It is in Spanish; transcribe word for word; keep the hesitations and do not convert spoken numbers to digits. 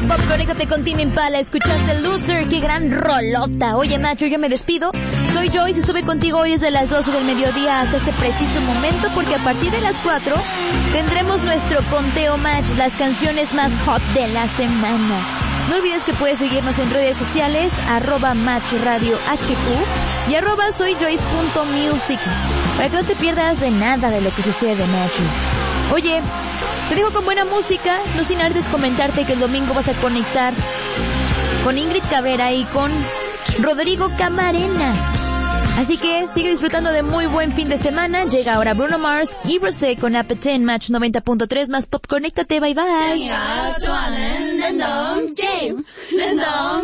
Pop, conéctate con Tame Impala. Escuchaste Loser, qué gran rolota. Oye, Nacho, yo me despido. Soy Joyce, estuve contigo hoy desde las doce del mediodía hasta este preciso momento, porque a partir de las cuatro tendremos nuestro conteo match, las canciones más hot de la semana. No olvides que puedes seguirnos en redes sociales, arroba Match Radio H Q y arroba soyjoyce.music, para que no te pierdas de nada de lo que sucede en Match. Oye, te dejo con buena música, no sin antes comentarte que el domingo vas a conectar con Ingrid Cabrera y con Rodrigo Camarena. Así que sigue disfrutando de muy buen fin de semana. Llega ahora Bruno Mars y Rosé con Apathy en Match noventa punto tres más Pop. Conéctate, bye bye.